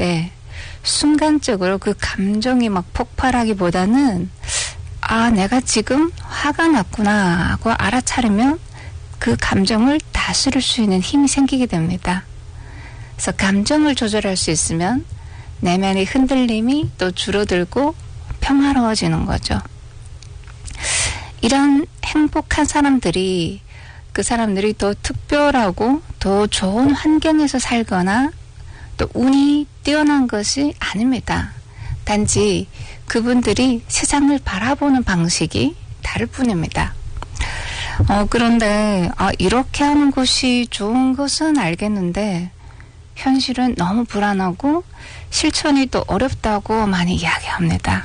때 순간적으로 그 감정이 막 폭발하기보다는 내가 지금 화가 났구나 하고 알아차리면 그 감정을 다스릴 수 있는 힘이 생기게 됩니다. 그래서 감정을 조절할 수 있으면 내면의 흔들림이 또 줄어들고 평화로워지는 거죠. 이런 행복한 사람들이 그 사람들이 더 특별하고 더 좋은 환경에서 살거나 또 운이 뛰어난 것이 아닙니다. 단지 그분들이 세상을 바라보는 방식이 다를 뿐입니다. 그런데 이렇게 하는 것이 좋은 것은 알겠는데 현실은 너무 불안하고 실천이 또 어렵다고 많이 이야기합니다.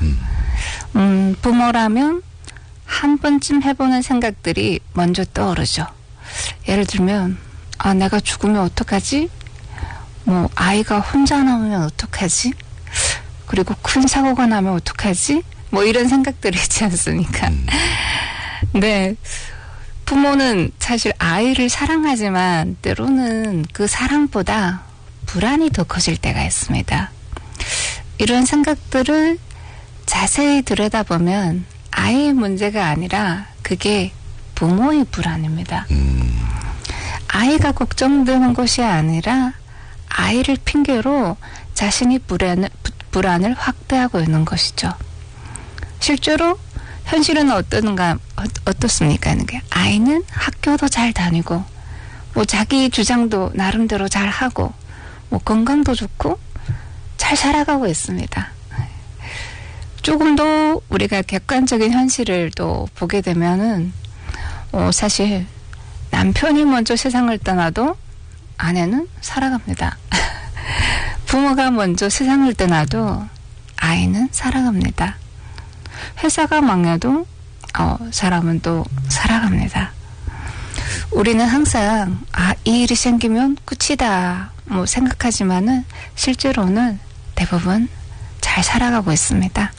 부모라면 한 번쯤 해보는 생각들이 먼저 떠오르죠. 예를 들면 내가 죽으면 어떡하지? 아이가 혼자 남으면 어떡하지? 그리고 큰 사고가 나면 어떡하지? 이런 생각들이 있지 않습니까? 네. 부모는 사실 아이를 사랑하지만 때로는 그 사랑보다 불안이 더 커질 때가 있습니다. 이런 생각들을 자세히 들여다보면 아이의 문제가 아니라 그게 부모의 불안입니다. 아이가 걱정되는 것이 아니라 아이를 핑계로 자신이 불안을 확대하고 있는 것이죠. 실제로 현실은 어떻습니까? 아이는 학교도 잘 다니고 자기 주장도 나름대로 잘 하고 건강도 좋고 잘 살아가고 있습니다. 조금 더 우리가 객관적인 현실을 또 보게 되면은 사실 남편이 먼저 세상을 떠나도 아내는 살아갑니다. 부모가 먼저 세상을 떠나도 아이는 살아갑니다. 회사가 망해도 사람은 또 살아갑니다. 우리는 항상 이 일이 생기면 끝이다 생각하지만은 실제로는 대부분 잘 살아가고 있습니다.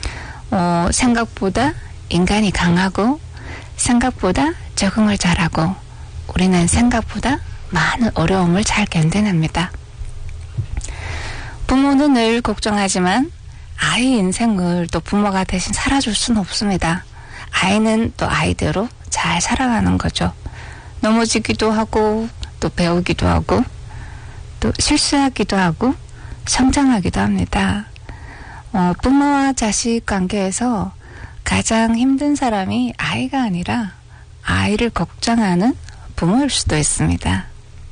생각보다 인간이 강하고 생각보다 적응을 잘하고 우리는 생각보다 많은 어려움을 잘 견뎌냅니다. 부모는 늘 걱정하지만 아이 인생을 또 부모가 대신 살아줄 수는 없습니다. 아이는 또 아이대로 잘 살아가는 거죠. 넘어지기도 하고 또 배우기도 하고 또 실수하기도 하고 성장하기도 합니다. 부모와 자식 관계에서 가장 힘든 사람이 아이가 아니라 아이를 걱정하는 부모일 수도 있습니다.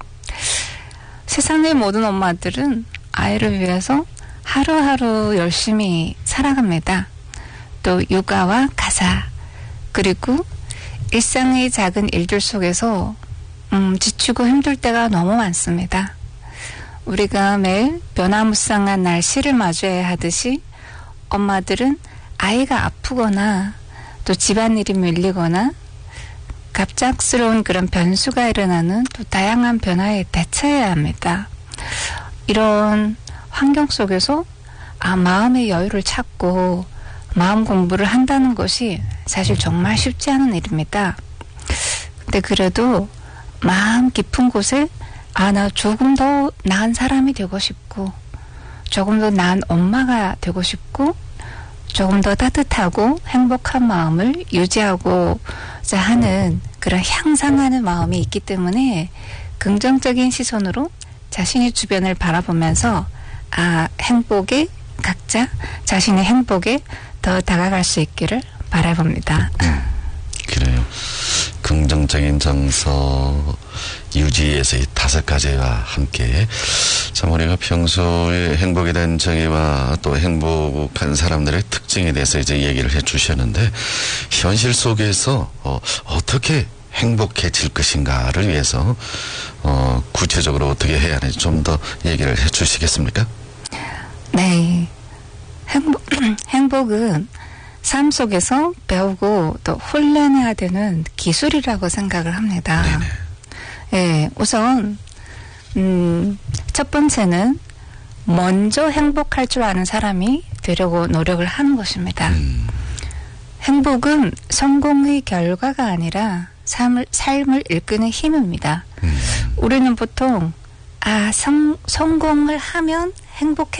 세상의 모든 엄마들은 아이를 위해서 하루하루 열심히 살아갑니다. 또 육아와 가사 그리고 일상의 작은 일들 속에서 지치고 힘들 때가 너무 많습니다. 우리가 매일 변화무쌍한 날씨를 마주해야 하듯이 엄마들은 아이가 아프거나 또 집안일이 밀리거나 갑작스러운 그런 변수가 일어나는 또 다양한 변화에 대처해야 합니다. 이런 환경 속에서 마음의 여유를 찾고 마음 공부를 한다는 것이 사실 정말 쉽지 않은 일입니다. 근데 그래도 마음 깊은 곳에 나 조금 더 나은 사람이 되고 싶고 조금 더 나은 엄마가 되고 싶고 조금 더 따뜻하고 행복한 마음을 유지하고자 하는 그런 향상하는 마음이 있기 때문에 긍정적인 시선으로 자신의 주변을 바라보면서 행복에 각자 자신의 행복에 더 다가갈 수 있기를 바라봅니다. 그래요. 긍정적인 정서 유지에서 이 5가지와 함께 참 우리가 평소에 행복에 대한 정의와 또 행복한 사람들의 특징에 대해서 이제 얘기를 해 주셨는데 현실 속에서 어떻게 행복해질 것인가를 위해서 구체적으로 어떻게 해야 하는지 좀 더 얘기를 해 주시겠습니까? 네. 행복은 삶 속에서 배우고 또 훈련해야 되는 기술이라고 생각을 합니다. 네네. 예, 우선 첫 번째는 먼저 행복할 줄 아는 사람이 되려고 노력을 하는 것입니다. 행복은 성공의 결과가 아니라 삶을 이끄는 힘입니다. 우리는 보통 성공을 하면 행복해